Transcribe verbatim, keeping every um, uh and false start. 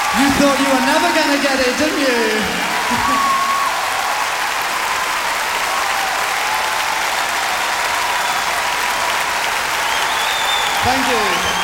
You thought you were never gonna get it, didn't you? Thank you.